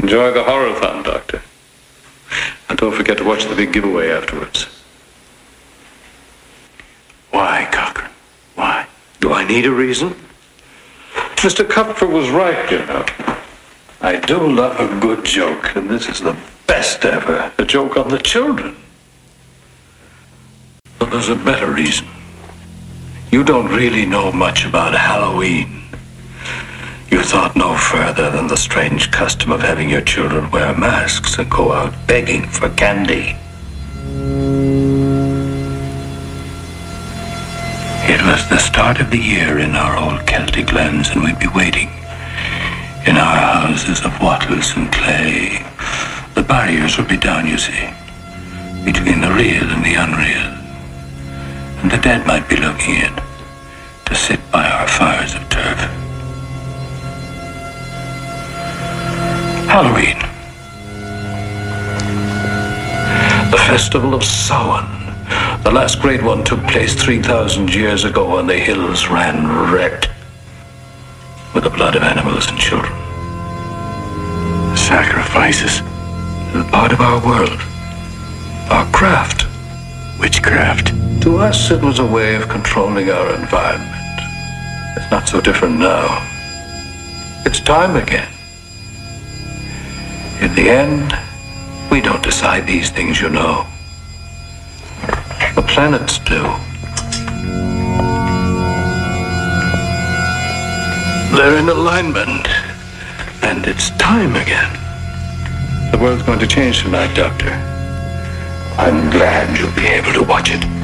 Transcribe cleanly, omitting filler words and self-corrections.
Enjoy the horror-thon, Doctor. And don't forget to watch the big giveaway afterwards. Why, Cochran? Why? Do I need a reason? Mr. Kupfer was right, you know. I do love a good joke, and this is the best ever. A joke on the children. But there's a better reason. You don't really know much about Halloween. You thought no further than the strange custom of having your children wear masks and go out begging for candy. It was the start of the year in our old Celtic lands, and we'd be waiting in our houses of wattles and clay. The barriers would be down, you see, between the real and the unreal. And the dead might be looking in to sit by our fires of turf. Halloween. The festival of Samhain. The last great one took place 3,000 years ago, and the hills ran red with the blood of animals and children. Sacrifices. Part of our world. Our craft. Witchcraft. To us, it was a way of controlling our environment. It's not so different now. It's time again. In the end, we don't decide these things, you know. The planets do. They're in alignment, and it's time again. The world's going to change tonight, Doctor. I'm glad you'll be able to watch it.